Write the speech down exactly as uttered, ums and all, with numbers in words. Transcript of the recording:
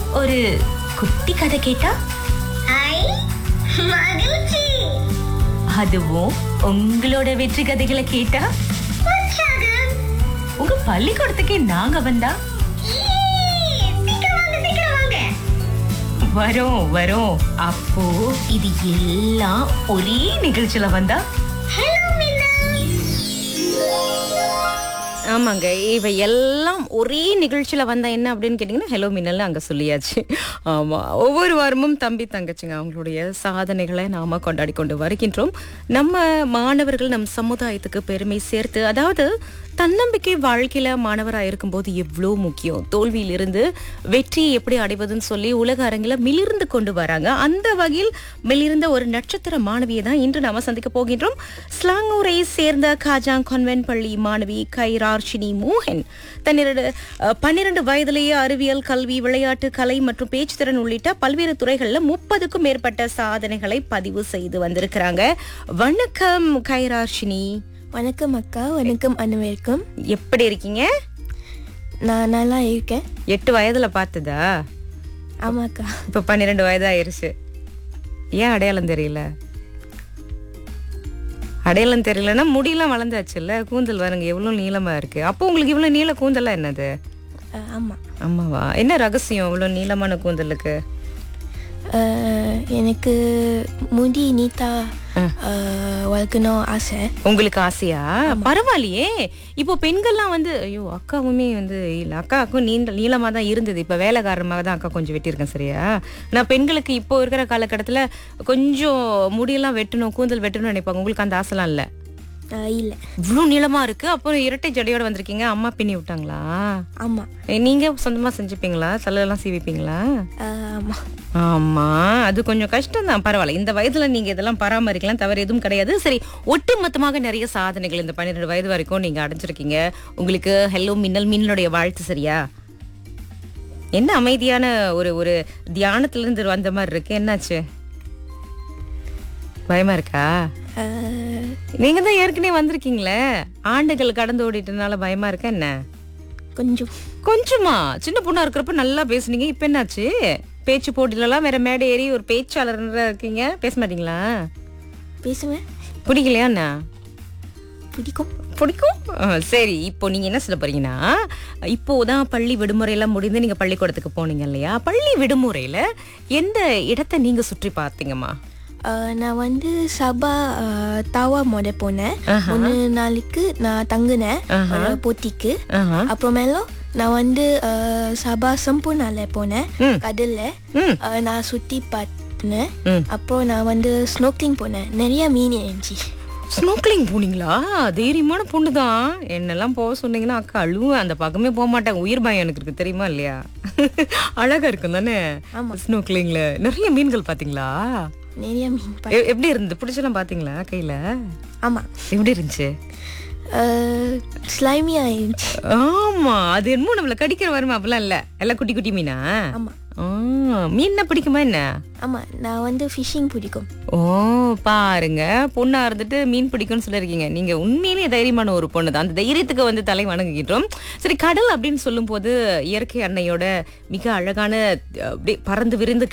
ஒரு குட்டி கதை கேட்டா ஐ மகிழ்ச்சி. அதுவும் உங்களோட வெற்றி கதைகளை கேட்டா உற்சாகம். உங்க பள்ளிக்கூடத்துக்கே நாங்க வந்தா ஈ, சீக்கிரம் வாங்க, சீக்கிரம் வாங்க. வரோம் வரோம். அப்போ இது எல்லாம் ஒரே நிகழ்ச்சியில வந்தா ஹலோ மின்னா. ஆமாங்க, இவை எல்லாம் ஒரே நிகழ்ச்சியில வந்தா என்ன அப்படின்னு கேட்டீங்கன்னா ஹலோ மின்னல் அங்க சொல்லியாச்சு. ஆமா, ஒவ்வொரு வாரமும் தம்பி தங்கச்சிங்க அவங்களுடைய சாதனைகளை நாம கொண்டாடி கொண்டு வருகின்றோம். நம்ம மாணவர்கள் நம் சமுதாயத்துக்கு பெருமை சேர்த்து, அதாவது தன்னம்பிக்கை வாழ்க்கையில மாணவராக இருக்கும்போது எவ்வளோ முக்கியம். தோல்வியிலிருந்து வெற்றியை எப்படி அடைவதுன்னு சொல்லி உலக அரங்கில மிளிர்ந்து கொண்டு வராங்க. அந்த வகையில் மிளிர்ந்த ஒரு நட்சத்திர மாணவியை தான் இன்று நாம சந்திக்க போகின்றோம். ஸ்லாங்கூரை சேர்ந்த காஜாங் கான்வென்ட் பள்ளி மாணவி கைரார்ஷினி மோகன் தன்னிரண்டு பன்னிரண்டு வயதிலேயே அறிவியல், கல்வி, விளையாட்டு, கலை மற்றும் பேச்சுத்திறன் உள்ளிட்ட பல்வேறு துறைகளில் முப்பதுக்கும் மேற்பட்ட சாதனைகளை பதிவு செய்து வந்திருக்கிறாங்க. வணக்கம் கைரார்ஷினி. வணக்கம் அக்கா. வணக்கம் அனைவருக்கும். எப்படி இருக்கீங்க? நான் நல்லா இருக்கேன். எட்டு வயதுல பார்த்ததா? ஆமா அக்கா. இப்ப பன்னிரெண்டு வயது ஆயிருச்சு. ஏன் அடையாளம் தெரியல? அடையாளம் தெரியலன்னா முடியெல்லாம் வளர்ந்தாச்சுல்ல, கூந்தல் பாருங்க எவ்வளவு நீளமா இருக்கு. அப்போ உங்களுக்கு இவ்வளவு நீள கூந்தலா என்னது? அஹ், ஆமா. ஆமாவா? என்ன ரகசியம் இவ்வளவு நீளமான கூந்தலுக்கு? அஹ், எனக்கு முடி நீட்டா அஹ், வளர்க்கணும் ஆசை. உங்களுக்கு ஆசையா? பரவாயில்லையே. இப்போ பெண்கள்லாம் வந்து ஐயோ அக்காவுமே வந்து இல்ல, அக்காவுக்கும் நீண்ட நீளமா தான் இருந்தது. இப்ப வேலை காரணமாக தான் அக்கா கொஞ்சம் வெட்டியிருக்கேன். சரியா? நான் பெண்களுக்கு இப்போ இருக்கிற காலகட்டத்துல கொஞ்சம் முடியெல்லாம் வெட்டணும், கூந்தல் வெட்டணும்னு நினைப்பாங்க. உங்களுக்கு அந்த ஆசைலாம் இல்ல? அஹ், இல்ல. இவ்வளவு நீளமா இருக்கு. அப்புறம் இரட்டை ஜடையோட வந்திருக்கீங்க. அம்மா பின்னி விட்டாங்களா? ஆமா. ஏ, நீங்க சொந்தமா செஞ்சுப்பீங்களா? தலையெல்லாம் சீவிப்பீங்களா? அஹ், ஆமா. ஆமா, அது கொஞ்சம் கஷ்டம் தான். பரவாயில்ல, இந்த வயதுல நீங்க இதெல்லாம் பராமரிக்கலாம், தவறு எதுவும் கிடையாது. சரி, ஒட்டு மொத்தமாக நிறைய சாதனைகள் இந்த பன்னிரெண்டு வயது வரைக்கும் நீங்க அடைஞ்சிருக்கீங்க. உங்களுக்கு ஹெல்லோ மின்னல் மின்னலுடைய வாழ்த்து. சரியா? என்ன அமைதியான ஒரு ஒரு தியானத்துல இருந்து வந்த மாதிரி இருக்கு. என்னாச்சு? பயமா இருக்கா? அஹ், நீங்க தான் ஏற்கனவே வந்திருக்கீங்களே. ஆண்டுகள் கடந்து ஓடிட்டனால பயமா இருக்கா என்ன? கொஞ்சம். கொஞ்சமா? சின்ன பொண்ணா இருக்கிறப்ப நல்லா பேசுனீங்க. இப்ப என்னாச்சு? பேச்சு போட்டிலலாம் வேற மேடை ஏறி ஒரு பேச்சாளர் இருக்கீங்க, பேச மாட்டீங்களா? பேசுவேன். பிடிக்கலையா என்ன? பிடிக்கும். பிடிக்கும். ஆ, சரி, இப்போ நீங்க என்ன சொல்ல போறீங்கன்னா, இப்போதான் பள்ளி விடுமுறை எல்லாம் முடிந்து நீங்க பள்ளிக்கூடத்துக்கு போனீங்க இல்லையா? பள்ளி விடுமுறையில எந்த இடத்தை நீங்க சுற்றி பார்த்தீங்கம்மா? அஹ், நான் வந்து சபா அஹ், தாவா மொட போனேன். மூணு நாளைக்கு நான் தங்குனேன் ஒரு போட்டிக்கு. ஆஹா. அப்புறமேலும் நான் வந்து அஹ், சபா சம்பூர்ணால போனேன். கடல்ல ம். அஹ், நான் சுத்தி பார்த்தேன். ம். அப்புறம் நான் வந்து ஸ்னோக்கிங் போனேன். நிறைய மீன் இருந்துச்சு. ஸ்னோக்லிங் போனீங்களா? தைரியமான பொண்ணு தான். என்னெல்லாம் போக சொன்னீங்கன்னா அக்கா அழுவேன். அந்த பக்கமே போக மாட்டாங்க. உயிர் பயம் எனக்கு இருக்கு, தெரியுமா இல்லையா? அழகா இருக்கும் தானே ஸ்னோக்லிங்ல. நிறைய மீன்கள் பாத்தீங்களா? நிறைய மீன் பா- எ- எப்படி இருந்து? பிடிச்செல்லாம் பாத்தீங்களா கையில? ஆமா. எப்படி இருந்துச்சு? ஸ்லைமியா இருந்துச்சு. ஆமா, அது என்னமோ நம்மள கடிக்கிற வருமா? அப்படிலாம் இல்ல, எல்லாம் குட்டி குட்டி மீனா? ஆமா. ஆ, மீன்னா பிடிக்குமா என்ன? ஆமா, நான் வந்து ஃபிஷிங் பிடிக்கும். ஓ, பாருங்க, பொண்ணா இருந்துட்டு மீன் பிடிக்கும்னு சொல்லிருக்கீங்க. நீங்க உண்மையிலேயே தைரியமான ஒரு பொண்ணு தான். அந்த தைரியத்துக்கு வந்து தலை வணங்குகின்றோம். சரி, கடல் அப்படின்னு சொல்லும் போது இயற்கை அன்னையோட மிக அழகான அப்படியே பறந்து விரிந்து